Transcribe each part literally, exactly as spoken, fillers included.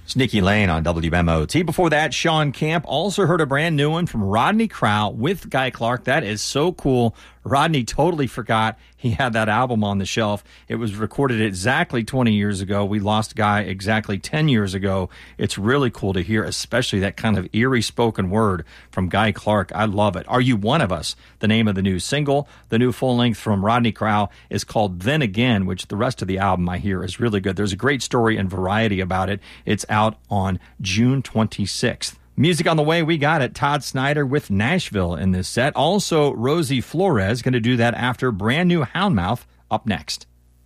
Sneaky Lane on W M O T. Before that, Sean Camp. Also heard a brand new one from Rodney Crowell with Guy Clark. That is so cool. Rodney totally forgot he had that album on the shelf. It was recorded exactly twenty years ago. We lost Guy exactly ten years ago. It's really cool to hear, especially that kind of eerie spoken word from Guy Clark. I love it. Are You One of Us? The name of the new single. The new full length from Rodney Crowell is called Then Again, which the rest of the album I hear is really good. There's a great story and variety about it. It's out on June twenty-sixth. Music on the way, we got it. Todd Snyder with Nashville in this set. Also, Rosie Flores going to do that after brand new Houndmouth up next.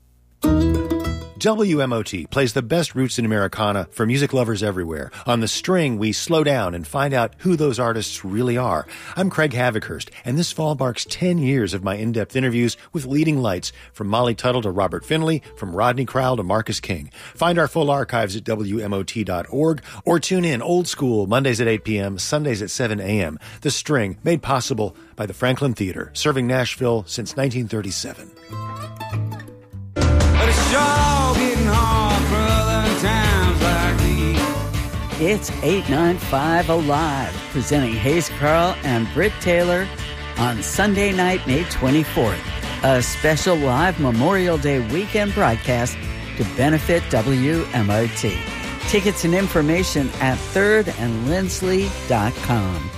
W M O T plays the best roots in Americana for music lovers everywhere. On The String, we slow down and find out who those artists really are. I'm Craig Havikhurst, and this fall marks ten years of my in-depth interviews with leading lights, from Molly Tuttle to Robert Finley, from Rodney Crowell to Marcus King. Find our full archives at W M O T dot org or tune in old school Mondays at eight p.m., Sundays at seven a.m. The String, made possible by the Franklin Theater, serving Nashville since nineteen thirty-seven. But it's sure getting hard for other times like these. It's eight ninety-five Alive, presenting Hayes Carl and Britt Taylor on Sunday night, May twenty-fourth. A special live Memorial Day weekend broadcast to benefit W M O T. Tickets and information at third and lindsley dot com.